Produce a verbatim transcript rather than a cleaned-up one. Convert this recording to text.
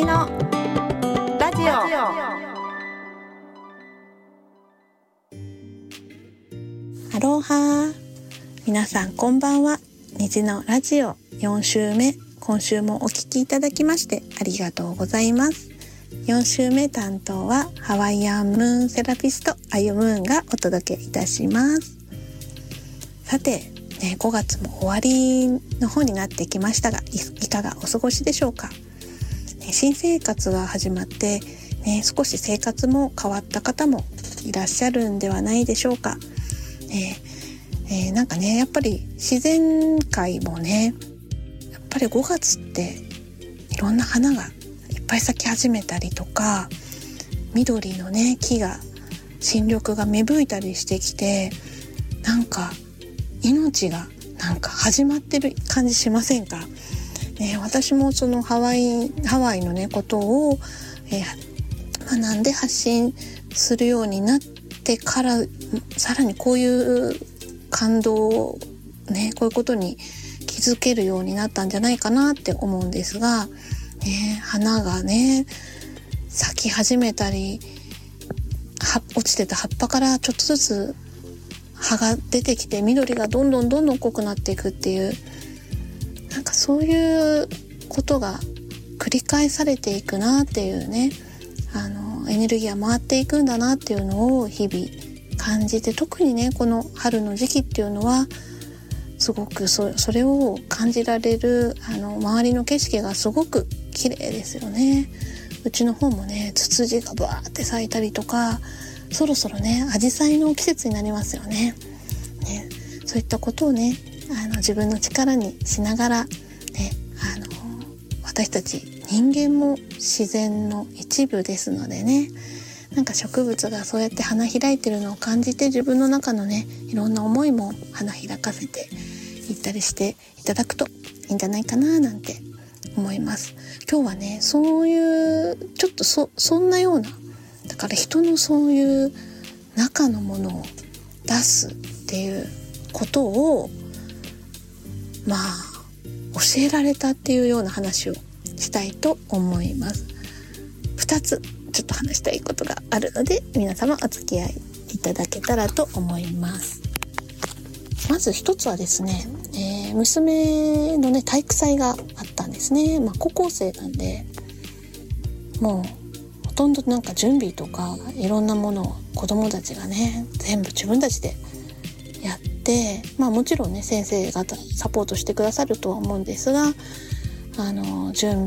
みのラジオ。 アロハ、皆さんこんばんは。虹のラジオよん週目、今週もお聞きいただきましてありがとうございます。よん週目担当はハワイアンムーンセラピストあゆムーンがお届けいたします。さて、ね、ごがつも終わりの方になってきましたが、 い, いかがお過ごしでしょうか。新生活が始まって、ね、少し生活も変わった方もいらっしゃるんではないでしょうか。えーえー、なんかね、やっぱり自然界もね、やっぱりごがつっていろんな花がいっぱい咲き始めたりとか、緑のね木が新緑が芽吹いたりしてきて、なんか命がなんか始まってる感じしませんか？ね、私もそのハワイハワイのねことを、えー、学んで発信するようになってから、さらにこういう感動をね、こういうことに気づけるようになったんじゃないかなって思うんですが、ね、花がね咲き始めたり、は落ちてた葉っぱからちょっとずつ葉が出てきて、緑がどんどんどんどん濃くなっていくっていう、なんかそういうことが繰り返されていくなっていうね、あのエネルギーが回っていくんだなっていうのを日々感じて、特にねこの春の時期っていうのはすごく そ, それを感じられる、あの周りの景色がすごく綺麗ですよね。うちの方もねツツジがバーって咲いたりとか、そろそろねアジサイの季節になりますよ ね, ねそういったことをね、あの自分の力にしながら、ね、あの私たち人間も自然の一部ですのでね、なんか植物がそうやって花開いてるのを感じて、自分の中のねいろんな思いも花開かせていったりしていただくといいんじゃないかななんて思います。今日はねそういうちょっと そ, そんなような、だから人のそういう中のものを出すっていうことをまあ教えられたっていうような話をしたいと思います。ふたつちょっと話したいことがあるので、皆様お付き合いいただけたらと思います。まず一つはですね、えー、娘のね体育祭があったんですね。まあ、高校生なんでもうほとんどなんか準備とかいろんなものを子供たちがね全部自分たちでやって、まあもちろんね先生方サポートしてくださるとは思うんですが、あの準